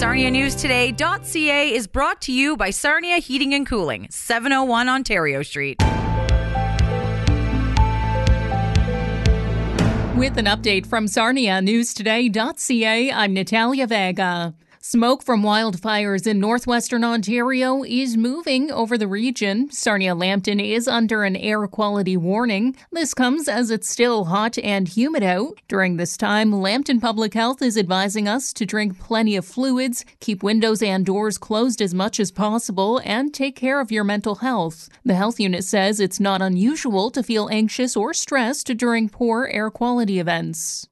SarniaNewsToday.ca is brought to you by Sarnia Heating and Cooling, 701 Ontario Street. With an update from SarniaNewsToday.ca, I'm Natalia Vega. Smoke from wildfires in northwestern Ontario is moving over the region. Sarnia-Lambton is under an air quality warning. This comes as it's still hot and humid out. During this time, Lambton Public Health is advising us to drink plenty of fluids, keep windows and doors closed as much as possible, and take care of your mental health. The health unit says it's not unusual to feel anxious or stressed during poor air quality events.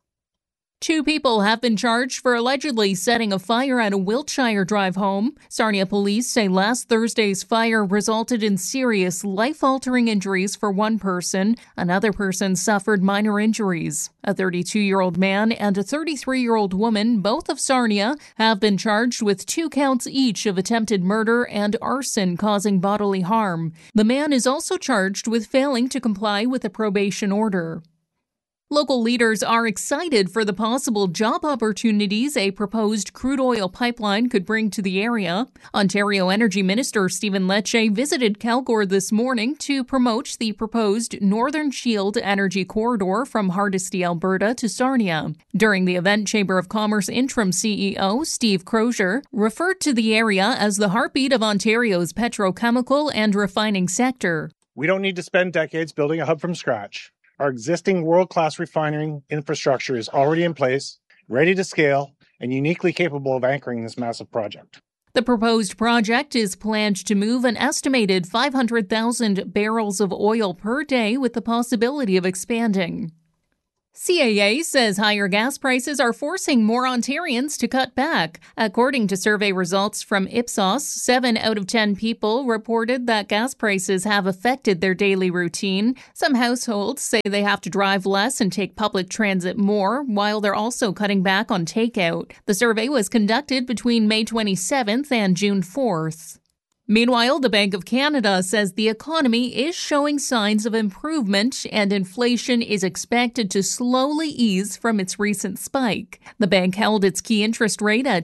2 people have been charged for allegedly setting a fire at a Wiltshire Drive home. Sarnia police say last Thursday's fire resulted in serious, life-altering injuries for one person. Another person suffered minor injuries. A 32-year-old man and a 33-year-old woman, both of Sarnia, have been charged with 2 counts each of attempted murder and arson causing bodily harm. The man is also charged with failing to comply with a probation order. Local leaders are excited for the possible job opportunities a proposed crude oil pipeline could bring to the area. Ontario Energy Minister Stephen Lecce visited Calgary this morning to promote the proposed Northern Shield Energy Corridor from Hardisty, Alberta to Sarnia. During the event, Chamber of Commerce interim CEO Steve Crozier referred to the area as the heartbeat of Ontario's petrochemical and refining sector. We don't need to spend decades building a hub from scratch. Our existing world-class refining infrastructure is already in place, ready to scale, and uniquely capable of anchoring this massive project. The proposed project is planned to move an estimated 500,000 barrels of oil per day with the possibility of expanding. CAA says higher gas prices are forcing more Ontarians to cut back. According to survey results from Ipsos, 7 out of 10 people reported that gas prices have affected their daily routine. Some households say they have to drive less and take public transit more, while they're also cutting back on takeout. The survey was conducted between May 27th and June 4th. Meanwhile, the Bank of Canada says the economy is showing signs of improvement and inflation is expected to slowly ease from its recent spike. The bank held its key interest rate at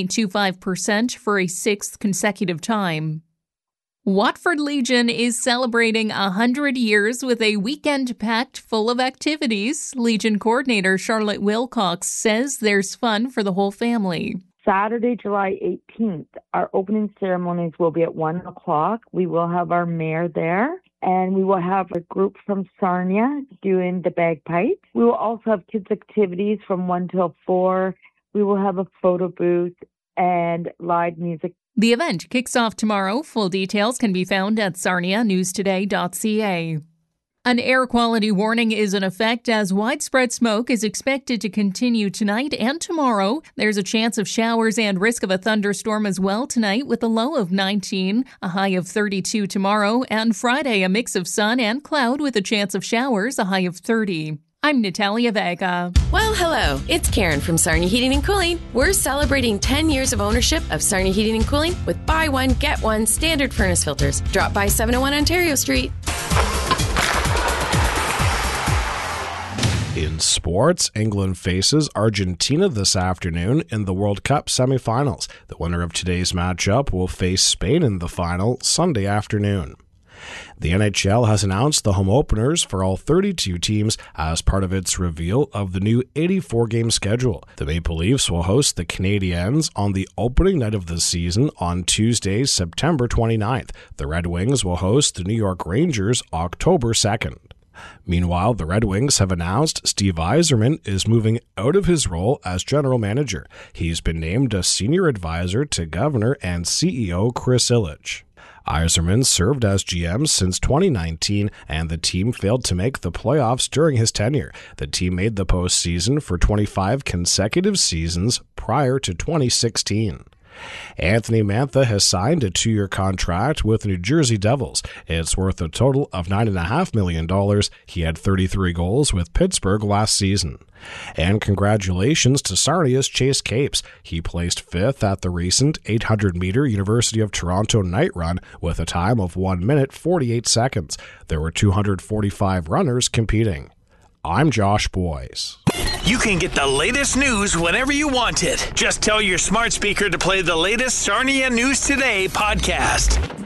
2.25% for a 6th consecutive time. Watford Legion is celebrating 100 years with a weekend packed full of activities. Legion coordinator Charlotte Wilcox says there's fun for the whole family. Saturday, July 18th, our opening ceremonies will be at 1 o'clock. We will have our mayor there, and we will have a group from Sarnia doing the bagpipes. We will also have kids' activities from 1 till 4. We will have a photo booth and live music. The event kicks off tomorrow. Full details can be found at sarnianewstoday.ca. An air quality warning is in effect as widespread smoke is expected to continue tonight and tomorrow. There's a chance of showers and risk of a thunderstorm as well tonight with a low of 19, a high of 32 tomorrow, and Friday a mix of sun and cloud with a chance of showers, a high of 30. I'm Natalia Vega. Well, hello. It's Karen from Sarnia Heating and Cooling. We're celebrating 10 years of ownership of Sarnia Heating and Cooling with buy one, get one standard furnace filters. Drop by 701 Ontario Street. In sports, England faces Argentina this afternoon in the World Cup semifinals. The winner of today's matchup will face Spain in the final Sunday afternoon. The NHL has announced the home openers for all 32 teams as part of its reveal of the new 84-game schedule. The Maple Leafs will host the Canadiens on the opening night of the season on Tuesday, September 29th. The Red Wings will host the New York Rangers October 2nd. Meanwhile, the Red Wings have announced Steve Yzerman is moving out of his role as general manager. He's been named a senior advisor to Governor and CEO Chris Ilitch. Yzerman served as GM since 2019, and the team failed to make the playoffs during his tenure. The team made the postseason for 25 consecutive seasons prior to 2016. Anthony Mantha has signed a 2-year contract with the New Jersey Devils. It's worth a total of $9.5 million. He had 33 goals with Pittsburgh last season. And congratulations to Sarnia's Chase Capes. He placed 5th at the recent 800-meter University of Toronto night run with a time of 1 minute 48 seconds. There were 245 runners competing. I'm Josh Boyce. You can get the latest news whenever you want it. Just tell your smart speaker to play the latest Sarnia News Today podcast.